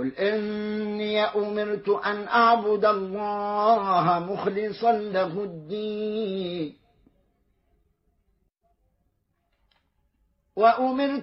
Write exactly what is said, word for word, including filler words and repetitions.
قل إني أمرت أن أعبد الله مخلصا له الدين وأمرت